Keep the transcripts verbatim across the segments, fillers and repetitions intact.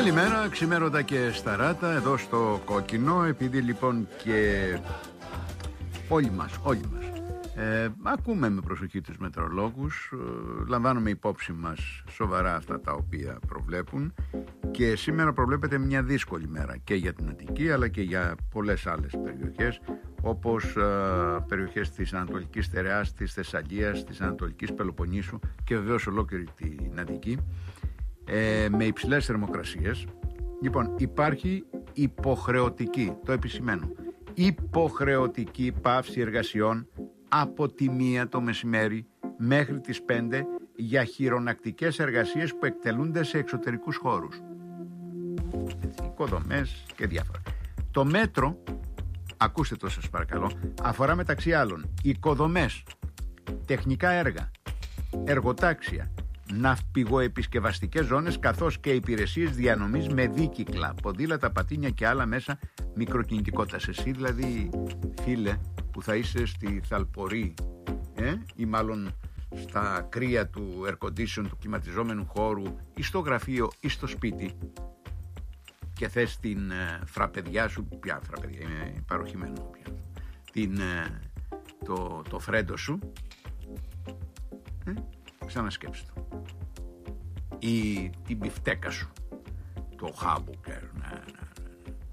Καλημέρα, ξημέρωτα και σταράτα εδώ στο Κόκκινο. Επειδή λοιπόν και όλοι μας, όλοι μας ε, ακούμε με προσοχή τους μετεωρολόγους, ε, λαμβάνουμε υπόψη μας σοβαρά αυτά τα οποία προβλέπουν, και σήμερα προβλέπεται μια δύσκολη μέρα και για την Αττική αλλά και για πολλές άλλες περιοχές, όπως ε, περιοχές της Ανατολικής Στερεάς, της Θεσσαλίας, της Ανατολικής Πελοποννήσου και βεβαίως ολόκληρη την Αττική, ε, με υψηλές θερμοκρασίες. Λοιπόν, υπάρχει υποχρεωτική, το επισημαίνω, υποχρεωτική πάυση εργασιών από τη μία το μεσημέρι μέχρι τις πέντε για χειρονακτικές εργασίες που εκτελούνται σε εξωτερικούς χώρους, έτσι, οικοδομές και διάφορα. Το μέτρο, ακούστε το σας παρακαλώ, αφορά μεταξύ άλλων οικοδομές, τεχνικά έργα, εργοτάξια, ναυπηγοεπισκευαστικές ζώνες, καθώς και υπηρεσίες διανομής με δίκυκλα, ποδήλατα, πατίνια και άλλα μέσα μικροκινητικότητας. Εσύ δηλαδή, φίλε, που θα είσαι στη Θαλπορή ε, ή μάλλον στα κρύα του air condition, του κλιματιζόμενου χώρου, ή στο γραφείο ή στο σπίτι, και θες την ε, φραπεδιά σου, πια φραπεδιά, είναι παροχημένο πια, την, ε, το, το φρέντο σου, ε, ξανασκέψτε το, ή την μπιφτέκα σου, το χάμπουκερ, ναι, ναι, ναι.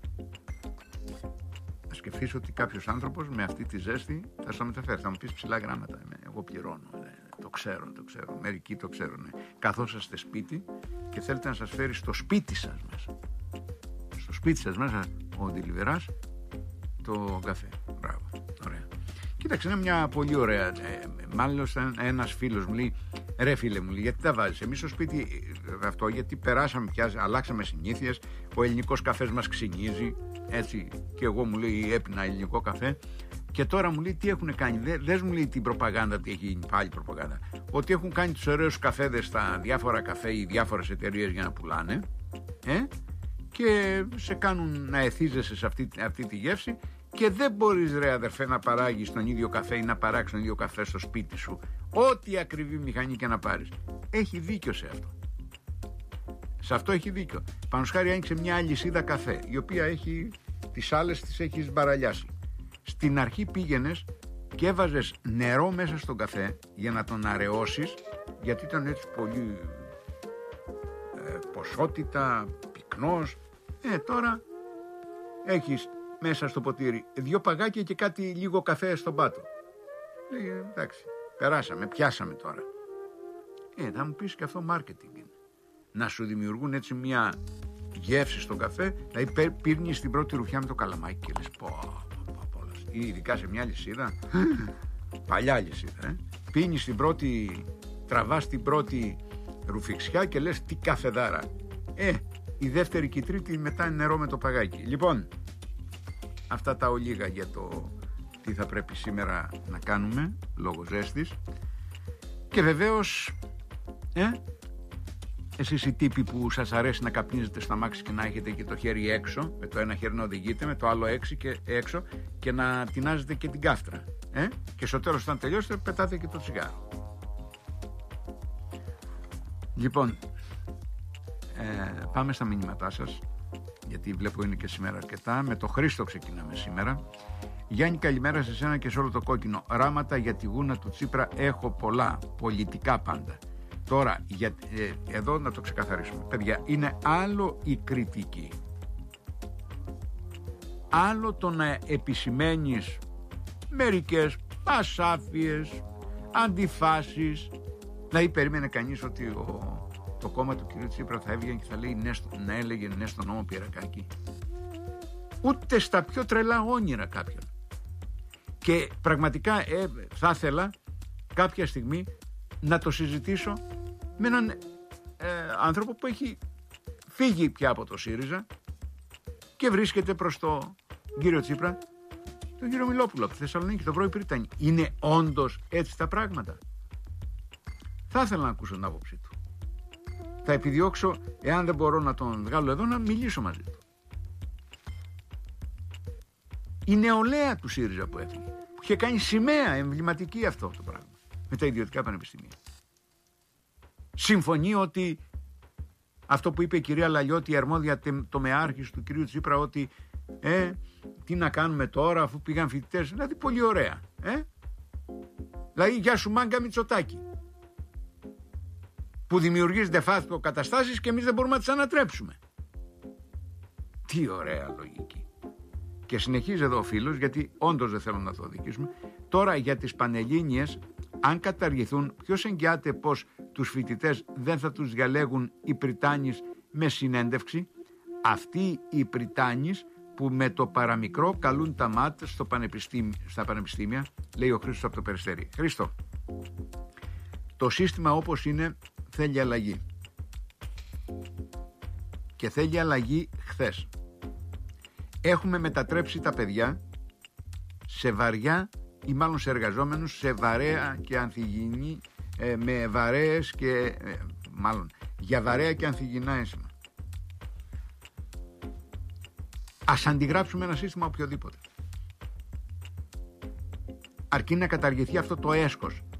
Θα σκεφτείς ότι κάποιος άνθρωπος με αυτή τη ζέστη θα στο μεταφέρει, θα μου πεις ψηλά γράμματα, εγώ πληρώνω, ναι, το ξέρω, το ξέρω, μερικοί το ξέρουν, ναι. Καθώς είστε σπίτι και θέλετε να σας φέρει στο σπίτι σας μέσα, στο σπίτι σας μέσα ο ντιλιβεράς το καφέ. Μπράβο, ωραία. Κοίταξε, είναι μια πολύ ωραία, ε, μάλλον ένας φίλος μου λέει, ρε φίλε μου, λέει, γιατί τα βάζεις εμείς στο σπίτι αυτό, γιατί περάσαμε πια, αλλάξαμε συνήθειες, ο ελληνικός καφές μας ξυνίζει, έτσι, και εγώ, μου λέει, έπινα ελληνικό καφέ, και τώρα μου λέει τι έχουν κάνει, Δε, δες μου λέει την προπαγάνδα, τι έχει γίνει πάλι προπαγάνδα, ότι έχουν κάνει τους ωραίους καφέδες στα διάφορα καφέ ή διάφορες εταιρείες για να πουλάνε, ε, και σε κάνουν να εθίζεσαι σε αυτή, αυτή τη γεύση, και δεν μπορείς, ρε αδερφέ, να παράγεις τον ίδιο καφέ ή να παράξεις τον ίδιο καφέ στο σπίτι σου, ό,τι ακριβή μηχανή και να πάρεις. Έχει δίκιο σε αυτό. Σε αυτό έχει δίκιο. Πάνω σχάρι άνοιξε μια αλυσίδα καφέ, η οποία έχει τις άλλες τις έχει μπαραλιάσει. Στην αρχή πήγαινες και έβαζες νερό μέσα στον καφέ για να τον αραιώσεις, γιατί ήταν έτσι πολύ ε, ποσότητα, πυκνός. Ε, τώρα έχεις μέσα στο ποτήρι δύο παγάκια και κάτι λίγο καφέ στον πάτο. Λέει, εντάξει, περάσαμε, πιάσαμε τώρα. Ε, θα μου πεις και αυτό marketing είναι. Να σου δημιουργούν έτσι μια γεύση στον καφέ, δηλαδή πήρνεις την πρώτη ρουφιά με το καλαμάκι και λες πω, πω, πω, πω, ή ειδικά σε μια λυσίδα, παλιά λυσίδα, ε, πίνεις την πρώτη, τραβάς την πρώτη ρουφιξιά και λες τι καφεδάρα. Ε, η δεύτερη και η τρίτη μετά είναι νερό με το παγάκι. Λοιπόν, αυτά τα ολίγα για το τι θα πρέπει σήμερα να κάνουμε λόγω ζέστης. Και βεβαίως ε, εσείς οι τύποι που σας αρέσει να καπνίζετε στο αμάξι και να έχετε και το χέρι έξω, με το ένα χέρι να οδηγείτε, με το άλλο έξι και έξω, και να τεινάζετε και την κάφτρα, ε, και στο τέλος όταν τελειώσετε πετάτε και το τσιγάρο. Λοιπόν, ε, πάμε στα μηνύματά σας, γιατί βλέπω είναι και σήμερα αρκετά. Με το Χρήστο ξεκινάμε σήμερα. Γιάννη, καλημέρα σε σένα και σε όλο το Κόκκινο. Ράματα για τη γούνα του Τσίπρα έχω πολλά, πολιτικά πάντα. Τώρα, για, ε, εδώ να το ξεκαθαρίσουμε. Παιδιά, είναι άλλο η κριτική, άλλο το να επισημαίνεις μερικές ασάφειες, αντιφάσεις. Δηλαδή περίμενε κανείς ότι ο, το κόμμα του κ. Τσίπρα θα έβγαινε και θα λέει ναι, στο, να έλεγε ναι στον νόμο Πιερακάκη. Ούτε στα πιο τρελά όνειρα κάποιον. Και πραγματικά ε, θα ήθελα κάποια στιγμή να το συζητήσω με έναν ε, άνθρωπο που έχει φύγει πια από το ΣΥΡΙΖΑ και βρίσκεται προς το κύριο Τσίπρα, τον κύριο Μιλόπουλο από τη Θεσσαλονίκη, τον πρώην Πρίτανη. Είναι όντως έτσι τα πράγματα? Θα ήθελα να ακούσω την άποψή του. Θα επιδιώξω, εάν δεν μπορώ να τον βγάλω εδώ, να μιλήσω μαζί του. Η νεολαία του ΣΥΡΙΖΑ που έφυγε, που είχε κάνει σημαία εμβληματική αυτό το πράγμα με τα ιδιωτικά πανεπιστήμια, συμφωνεί ότι Αυτό που είπε η κυρία Λαλιώτη, η αρμόδια τομεάρχης του κυρίου Τσίπρα, ότι ε, τι να κάνουμε τώρα αφού πήγαν φοιτητές. Δηλαδή πολύ ωραία. Ε? Δηλαδή γεια σου μάγκα Μητσοτάκη. Που δημιουργείς de facto καταστάσεις και εμείς δεν μπορούμε να τις ανατρέψουμε. Τι ωραία λογική. Και συνεχίζει εδώ ο φίλος, γιατί όντως δεν θέλω να το δικήσουμε. Τώρα για τις Πανελλήνιες, αν καταργηθούν, ποιος εγγυάται πως τους φοιτητές δεν θα τους διαλέγουν οι πριτάνεις με συνέντευξη? Αυτοί οι πριτάνεις που με το παραμικρό καλούν τα ΜΑΤ στο πανεπιστήμι, στα πανεπιστήμια, λέει ο Χρήστος από το Περιστέρι. Χρήστο, το σύστημα όπως είναι θέλει αλλαγή. Και θέλει αλλαγή χθες. Έχουμε μετατρέψει τα παιδιά σε βαριά ή μάλλον σε εργαζόμενους σε βαρέα και ανθυγιεινή, ε, με βαρέες και ε, μάλλον για βαρέα και ανθυγιεινά ένσημα. Ας αντιγράψουμε ένα σύστημα οποιοδήποτε. Αρκεί να καταργηθεί αυτό το έσκος